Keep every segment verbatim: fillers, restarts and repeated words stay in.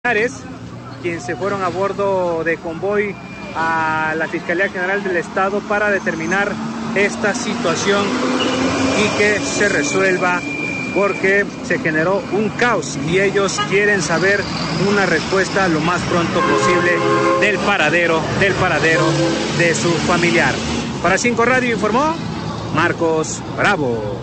quienes se fueron a bordo de convoy a la Fiscalía General del Estado para determinar esta situación y que se resuelva, porque se generó un caos y ellos quieren saber una respuesta lo más pronto posible del paradero, del paradero de su familiar. Para Cinco Radio informó Marcos Bravo.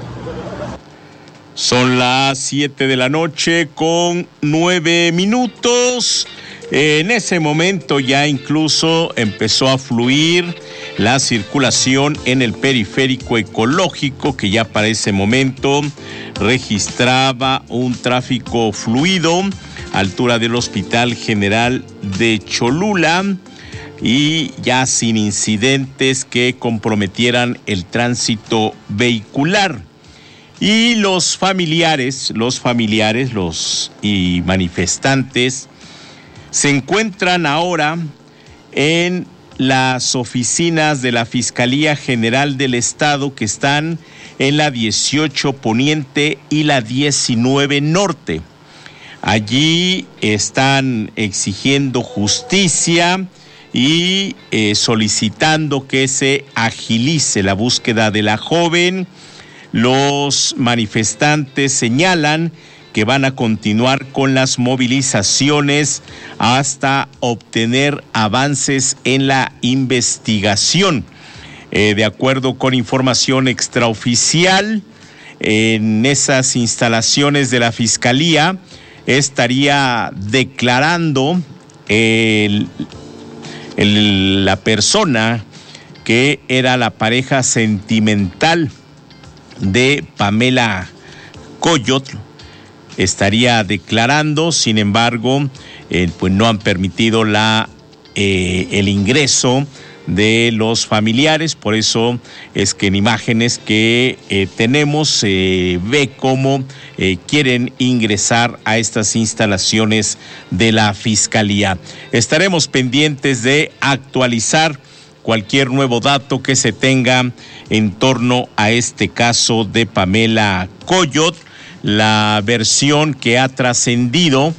Son las siete de la noche con nueve minutos. En ese momento ya incluso empezó a fluir la circulación en el periférico ecológico, que ya para ese momento registraba un tráfico fluido a altura del Hospital General de Cholula y ya sin incidentes que comprometieran el tránsito vehicular. Y los familiares, los familiares, los y manifestantes se encuentran ahora en las oficinas de la Fiscalía General del Estado, que están en la dieciocho Poniente y la diecinueve Norte. Allí están exigiendo justicia y eh, solicitando que se agilice la búsqueda de la joven. Los manifestantes señalan que van a continuar con las movilizaciones hasta obtener avances en la investigación. Eh, de acuerdo con información extraoficial, en esas instalaciones de la Fiscalía estaría declarando el, el, la persona que era la pareja sentimental de Pamela Coyotl. Estaría declarando, sin embargo, eh, pues no han permitido la eh, el ingreso de los familiares. Por eso es que en imágenes que eh, tenemos se eh, ve cómo eh, quieren ingresar a estas instalaciones de la Fiscalía. Estaremos pendientes de actualizar cualquier nuevo dato que se tenga en torno a este caso de Pamela Coyotl. La versión que ha trascendido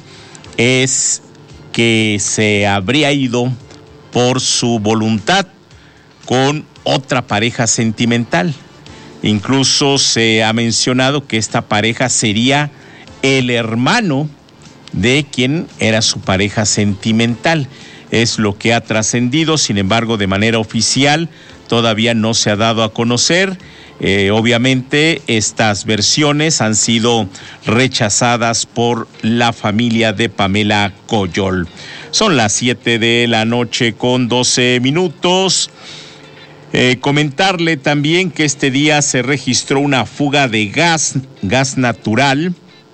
es que se habría ido por su voluntad con otra pareja sentimental. Incluso se ha mencionado que esta pareja sería el hermano de quien era su pareja sentimental. Es lo que ha trascendido. Sin embargo, de manera oficial todavía no se ha dado a conocer. Eh, obviamente estas versiones han sido rechazadas por la familia de Pamela Coyotl. Son las siete de la noche con doce minutos. Eh, comentarle también que este día se registró una fuga de gas, gas natural,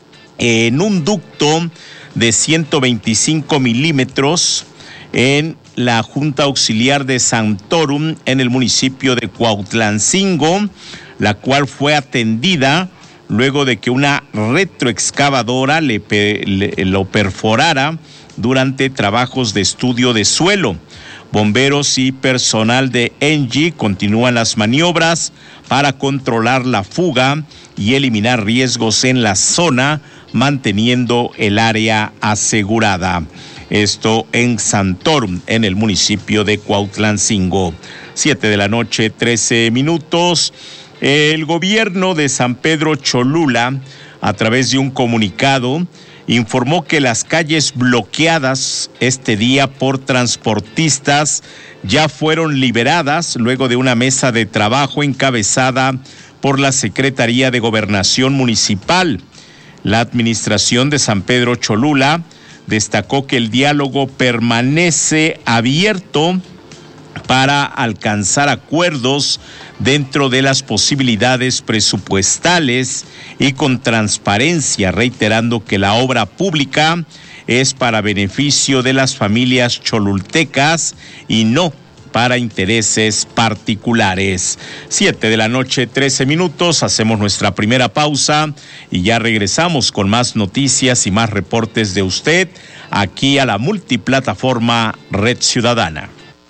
en un ducto de ciento veinticinco milímetros en la Junta Auxiliar de Santorum, en el municipio de Cuautlancingo, la cual fue atendida luego de que una retroexcavadora le, le, lo perforara durante trabajos de estudio de suelo. Bomberos y personal de ENGIE continúan las maniobras para controlar la fuga y eliminar riesgos en la zona, manteniendo el área asegurada. Esto en Santorum, en el municipio de Cuautlancingo. Siete de la noche, trece minutos. El gobierno de San Pedro Cholula, a través de un comunicado, informó que las calles bloqueadas este día por transportistas ya fueron liberadas luego de una mesa de trabajo encabezada por la Secretaría de Gobernación Municipal. La administración de San Pedro Cholula destacó que el diálogo permanece abierto para alcanzar acuerdos dentro de las posibilidades presupuestales y con transparencia, reiterando que la obra pública es para beneficio de las familias cholultecas y no para intereses particulares. Siete de la noche, trece minutos, hacemos nuestra primera pausa y ya regresamos con más noticias y más reportes de usted aquí a la multiplataforma Red Ciudadana.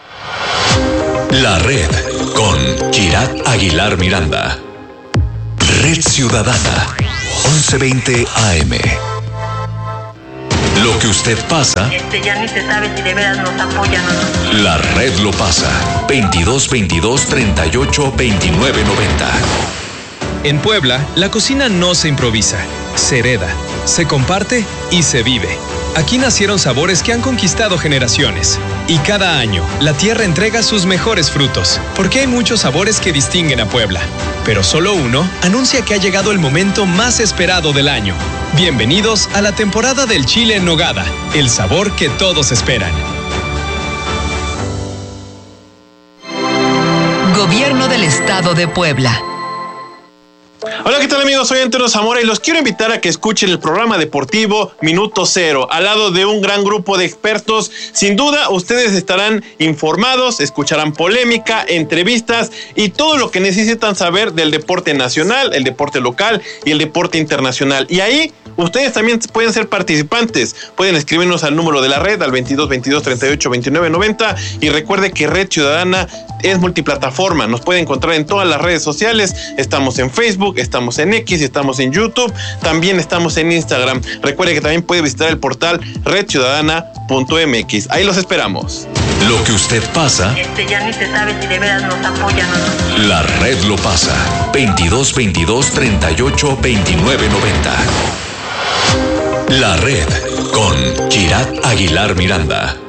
La Red con Kirat Aguilar Miranda. Red Ciudadana, once veinte A M. Lo que usted pasa. Este ya ni se sabe si de veras nos apoyan o no. La red lo pasa. veintidós veintidós treinta y ocho veintinueve noventa. En Puebla, la cocina no se improvisa, se hereda, se comparte y se vive. Aquí nacieron sabores que han conquistado generaciones. Y cada año, la tierra entrega sus mejores frutos, porque hay muchos sabores que distinguen a Puebla. Pero solo uno anuncia que ha llegado el momento más esperado del año. Bienvenidos a la temporada del chile en nogada, el sabor que todos esperan. Gobierno del Estado de Puebla. Hola, ¿qué tal amigos? Soy Antonio Zamora y los quiero invitar a que escuchen el programa deportivo Minuto Cero, al lado de un gran grupo de expertos. Sin duda, ustedes estarán informados, escucharán polémica, entrevistas y todo lo que necesitan saber del deporte nacional, el deporte local y el deporte internacional. Y ahí, ustedes también pueden ser participantes. Pueden escribirnos al número de la red, al veintidós veintidós treinta y ocho veintinueve noventa. Y recuerde que Red Ciudadana es multiplataforma. Nos puede encontrar en todas las redes sociales. Estamos en Facebook, estamos en X, estamos en YouTube, también estamos en Instagram. Recuerde que también puede visitar el portal red ciudadana punto m x. Ahí los esperamos. Lo que usted pasa. Este ya ni se sabe si de veras nos apoyan o no. La red lo pasa. veintidós veintidós treinta y ocho veintinueve noventa. La red con Kirat Aguilar Miranda.